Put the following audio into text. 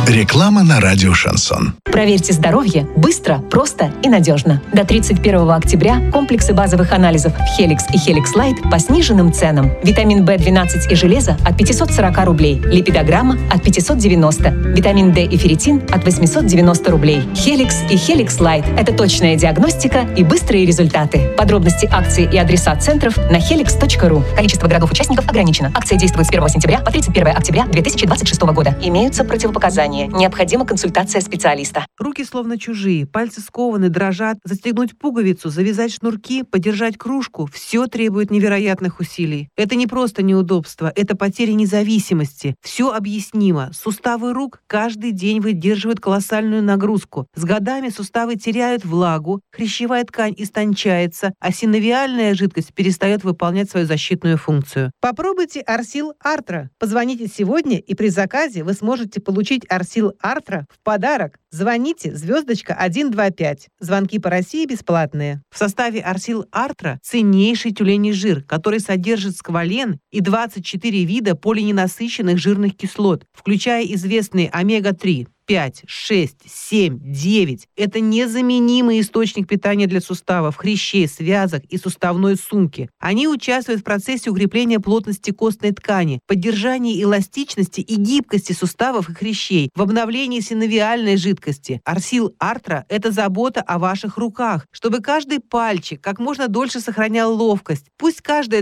Реклама на радио «Шансон». Проверьте здоровье быстро, просто и надежно. До 31 октября комплексы базовых анализов Helix и Helix Light по сниженным ценам. Витамин В12 и железо от 540 рублей. Липидограмма от 590. Витамин D и ферритин от 890 рублей. Helix и Helix Light – это точная диагностика и быстрые результаты. Подробности акции и адреса центров на helix.ru. Количество городов-участников ограничено. Акция действует с 1 сентября по 31 октября 2026 года. Имеются противопоказания. Необходима консультация специалиста. Руки словно чужие, пальцы скованы, дрожат. Застегнуть пуговицу, завязать шнурки, подержать кружку – все требует невероятных усилий. Это не просто неудобство, это потеря независимости. Все объяснимо. Суставы рук каждый день выдерживают колоссальную нагрузку. С годами суставы теряют влагу, хрящевая ткань истончается, а синовиальная жидкость перестает выполнять свою защитную функцию. Попробуйте Арсил Артра. Позвоните сегодня, и при заказе вы сможете получить Арсил Артра в подарок. Звоните *125. Звонки по России бесплатные. В составе Арсил Артра ценнейший тюленей жир, который содержит сквален и 24 вида полиненасыщенных жирных кислот, включая известные омега-3. 5, 6, 7, 9. Это незаменимый источник питания для суставов, хрящей, связок и суставной сумки. Они участвуют в процессе укрепления плотности костной ткани, поддержании эластичности и гибкости суставов и хрящей, в обновлении синовиальной жидкости. Арсил Артра – это забота о ваших руках, чтобы каждый пальчик как можно дольше сохранял ловкость. Пусть каждая